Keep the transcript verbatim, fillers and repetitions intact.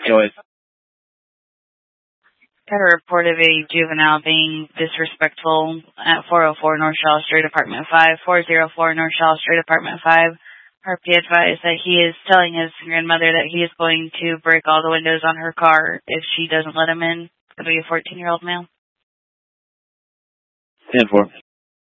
Joyce. Got a report of a juvenile being disrespectful at four oh four North Shaw Street, Apartment five, four oh four North Shaw Street, Apartment five. R P advised that he is telling his grandmother that he is going to break all the windows on her car if she doesn't let him in. It'll be a fourteen-year-old male. ten four.